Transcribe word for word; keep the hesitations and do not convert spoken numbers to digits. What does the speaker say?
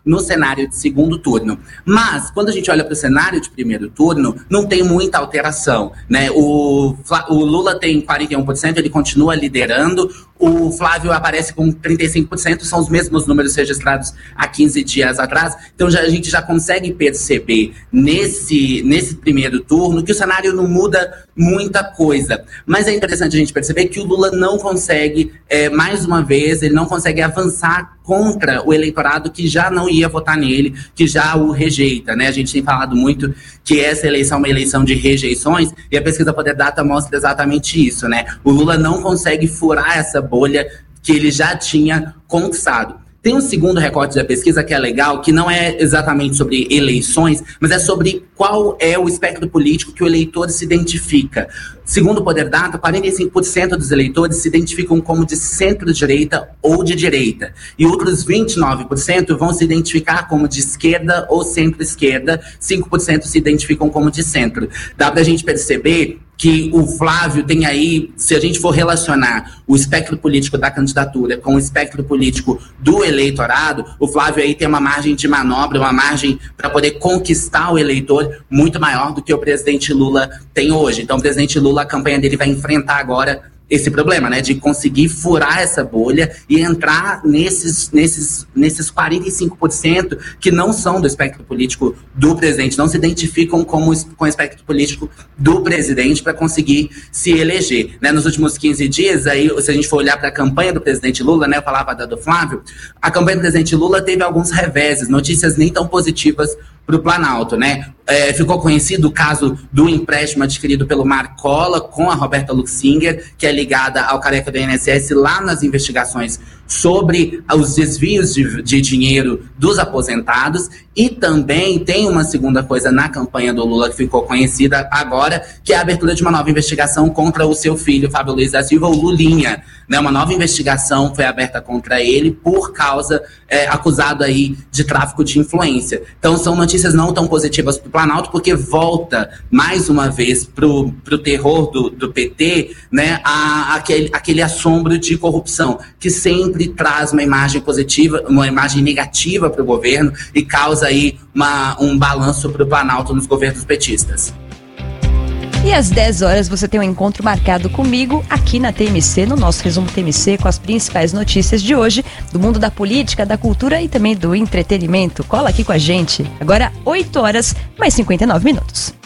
no cenário de segundo turno. Mas, quando a gente olha para o cenário de primeiro turno, não tem muita alteração, né? O, o Lula tem quarenta e um por cento, ele continua liderando. O Flávio aparece com trinta e cinco por cento, são os mesmos números registrados há quinze dias atrás. Então já, a gente já consegue perceber nesse, nesse primeiro turno que o cenário não muda muita coisa. Mas é interessante a gente perceber que o Lula não consegue, é, mais uma vez, ele não consegue avançar contra o eleitorado que já não ia votar nele, que já o rejeita, né? A gente tem falado muito que essa eleição é uma eleição de rejeições, e a pesquisa Poder Data mostra exatamente isso, né? O Lula não consegue furar essa bolha que ele já tinha conquistado. Tem um segundo recorte da pesquisa que é legal, que não é exatamente sobre eleições, mas é sobre qual é o espectro político que o eleitor se identifica. Segundo o Poder Data, quarenta e cinco por cento dos eleitores se identificam como de centro-direita ou de direita. E outros vinte e nove por cento vão se identificar como de esquerda ou centro-esquerda, cinco por cento se identificam como de centro. Dá pra gente perceber que o Flávio tem aí, se a gente for relacionar o espectro político da candidatura com o espectro político do eleitorado, o Flávio aí tem uma margem de manobra, uma margem para poder conquistar o eleitor muito maior do que o presidente Lula tem hoje. Então o presidente Lula, a campanha dele vai enfrentar agora esse problema, né, de conseguir furar essa bolha e entrar nesses, nesses, nesses quarenta e cinco por cento que não são do espectro político do presidente, não se identificam como, com o espectro político do presidente para conseguir se eleger, né? Nos últimos quinze dias, aí, se a gente for olhar para a campanha do presidente Lula, né, eu falava da do Flávio, a campanha do presidente Lula teve alguns reveses, notícias nem tão positivas para o Planalto, né? É, ficou conhecido o caso do empréstimo adquirido pelo Marcola com a Roberta Luxinger, que é ligada ao careca do I N S S lá nas investigações sobre os desvios de, de dinheiro dos aposentados. E também tem uma segunda coisa na campanha do Lula que ficou conhecida agora, que é a abertura de uma nova investigação contra o seu filho, Fábio Luiz da Silva, o Lulinha, né? Uma nova investigação foi aberta contra ele por causa, é, acusado aí de tráfico de influência. Então são notícias não tão positivas para o Planalto, porque volta mais uma vez pro, pro terror do, do P T, né, a, aquele, aquele assombro de corrupção, que sempre traz uma imagem positiva, uma imagem negativa para o governo e causa aí uma, um balanço para o Planalto nos governos petistas. E às dez horas você tem um encontro marcado comigo aqui na T M C, no nosso resumo T M C, com as principais notícias de hoje, do mundo da política, da cultura e também do entretenimento. Cola aqui com a gente. Agora, oito horas, mais cinquenta e nove minutos.